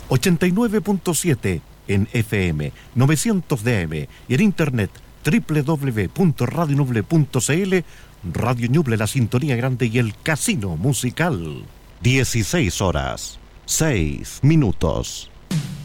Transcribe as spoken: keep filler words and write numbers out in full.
ochenta y nueve punto siete en F M, novecientos D M y en internet doble u doble u doble u punto radio ñuble punto c l. Radio Ñuble, la sintonía grande y el casino musical. dieciséis horas, seis minutos.